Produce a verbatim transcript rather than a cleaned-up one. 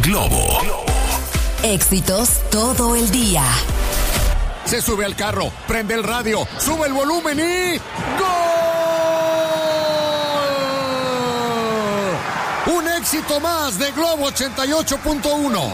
Globo. Éxitos todo el día. Se sube al carro, prende el radio, sube el volumen y... ¡Gol! Un éxito más de Globo ochenta y ocho punto uno.